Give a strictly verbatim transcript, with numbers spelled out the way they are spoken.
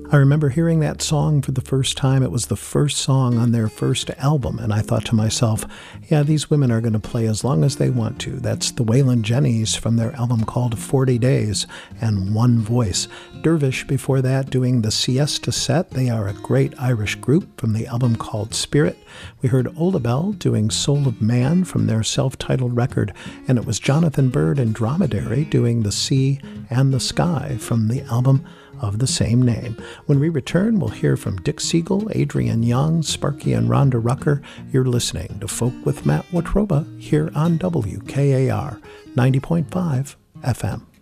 I remember hearing that song for the first time. It was the first song on their first album, and I thought to myself, yeah, these women are going to play as long as they want to. That's the Waylon Jennys from their album called forty days and One Voice. Dervish before that doing the Siesta Set. They are a great Irish group from the album called Spirit. We heard Olabelle doing Soul of Man from their self-titled record, and it was Jonathan Byrd and Dromedary doing The Sea and the Sky from the album of the same name. When we return, we'll hear from Dick Siegel, Adrian Young, Sparky and Rhonda Rucker. You're listening to Folk with Matt Watroba here on W K A R ninety point five F M.